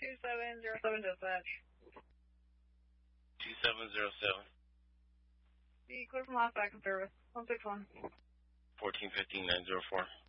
2707 dispatch. 2707. Be clear from last back in service. 161. 1415-904.